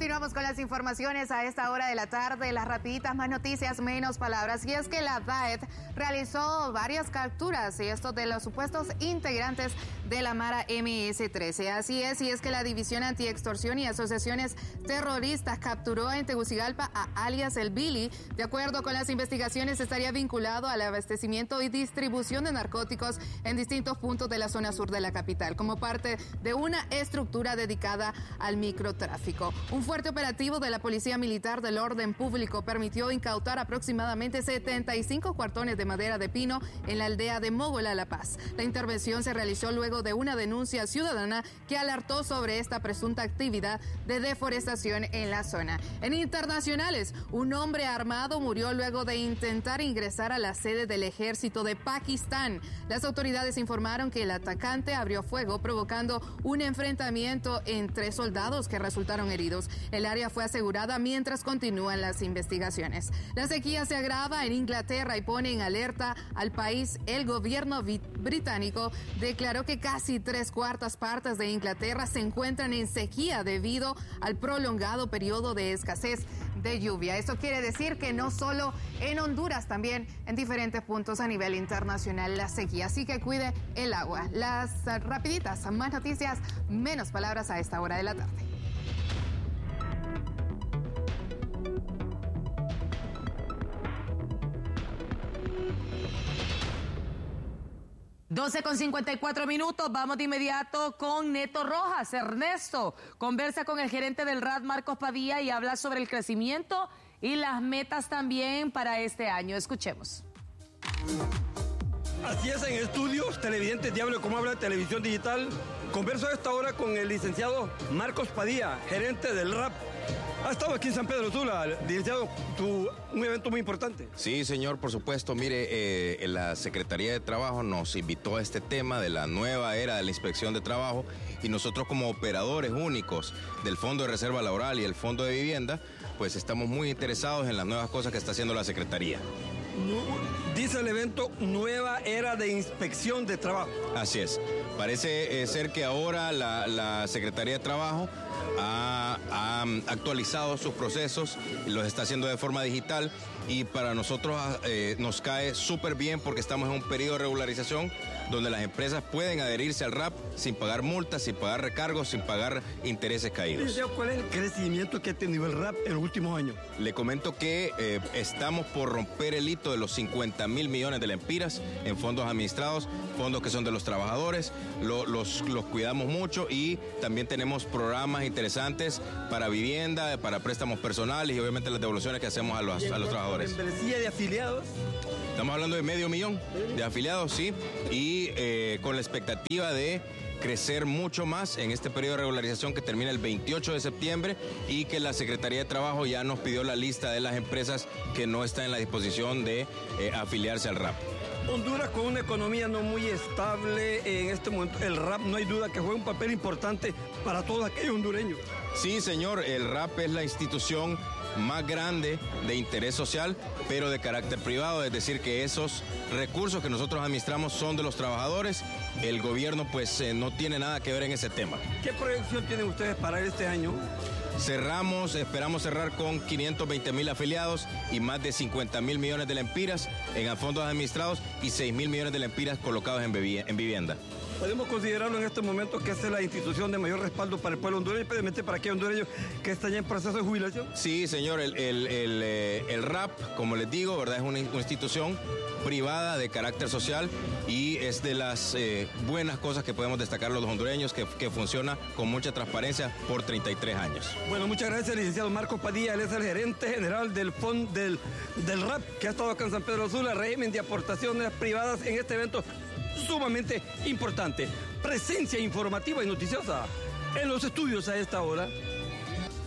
Continuamos con las informaciones a esta hora de la tarde, las rapiditas, más noticias, menos palabras. Y es que la DAET realizó varias capturas, y esto de los supuestos integrantes de la Mara MS-13. Así es, y es que la División Antiextorsión y Asociaciones Terroristas capturó en Tegucigalpa a alias El Billy. De acuerdo con las investigaciones, estaría vinculado al abastecimiento y distribución de narcóticos en distintos puntos de la zona sur de la capital, como parte de una estructura dedicada al microtráfico. Un fuerte operativo de la Policía Militar del Orden Público permitió incautar aproximadamente 75 cuartones de madera de pino en la aldea de Mógola, La Paz. La intervención se realizó luego de una denuncia ciudadana que alertó sobre esta presunta actividad de deforestación en la zona. En internacionales, un hombre armado murió luego de intentar ingresar a la sede del ejército de Pakistán. Las autoridades informaron que el atacante abrió fuego, provocando un enfrentamiento entre soldados que resultaron heridos. El área fue asegurada mientras continúan las investigaciones. La sequía se agrava en Inglaterra y pone en alerta al país. El gobierno británico declaró que casi 3/4 partes de Inglaterra se encuentran en sequía debido al prolongado periodo de escasez de lluvia. Esto quiere decir que no solo en Honduras, también en diferentes puntos a nivel internacional la sequía. Así que cuide el agua. Las rapiditas, más noticias, menos palabras a esta hora de la tarde. Con 54 minutos, vamos de inmediato con Neto Rojas. Ernesto conversa con el gerente del RAP, Marcos Padilla, y habla sobre el crecimiento y las metas también para este año. Escuchemos. Así es, en estudios, televidentes Diablo, como habla de televisión digital. Converso a esta hora con el licenciado Marcos Padilla, gerente del RAP. Ha estado aquí en San Pedro Sula, licenciado, un evento muy importante. Sí, señor, por supuesto. Mire, la Secretaría de Trabajo nos invitó a este tema de la nueva era de la inspección de trabajo, y nosotros como operadores únicos del Fondo de Reserva Laboral y el Fondo de Vivienda, pues estamos muy interesados en las nuevas cosas que está haciendo la Secretaría. Dice el evento, nueva era de inspección de trabajo. Así es. Parece ser que ahora la Secretaría de Trabajo ha actualizado sus procesos, los está haciendo de forma digital, y para nosotros nos cae súper bien porque estamos en un periodo de regularización donde las empresas pueden adherirse al RAP sin pagar multas, sin pagar recargos, sin pagar intereses caídos. ¿Cuál es el crecimiento que ha tenido el RAP en los últimos años? Le comento que estamos por romper el hito de los 50.000 millones de lempiras en fondos administrados, fondos que son de los trabajadores, los cuidamos mucho, y también tenemos programas interesantes para vivienda, para préstamos personales y obviamente las devoluciones que hacemos a los trabajadores. ¿Membresía de afiliados? Estamos hablando de 500.000 de afiliados, sí, y con la expectativa de crecer mucho más en este periodo de regularización que termina el 28 de septiembre, y que la Secretaría de Trabajo ya nos pidió la lista de las empresas que no están en la disposición de afiliarse al RAP. Honduras, con una economía no muy estable en este momento, el RAP no hay duda que juega un papel importante para todos aquellos hondureños. Sí, señor, el RAP es la institución más grande de interés social, pero de carácter privado, es decir, que esos recursos que nosotros administramos son de los trabajadores. El gobierno pues no tiene nada que ver en ese tema. ¿Qué proyección tienen ustedes para este año? Esperamos cerrar con 520.000 afiliados y más de 50.000 millones de lempiras en fondos administrados y 6.000 millones de lempiras colocados en vivienda. ¿Podemos considerarlo en este momento que esta es la institución de mayor respaldo para el pueblo hondureño, especialmente para aquellos hondureños que están ya en proceso de jubilación? Sí, señor, el RAP, como les digo, ¿verdad?, es una institución privada de carácter social, y es de las buenas cosas que podemos destacar los hondureños, que funciona con mucha transparencia por 33 años. Bueno, muchas gracias, licenciado Marcos Padilla. Él es el gerente general del fondo del RAP, que ha estado acá en San Pedro Sula, régimen de aportaciones privadas en este evento sumamente importante. Presencia informativa y noticiosa en los estudios a esta hora.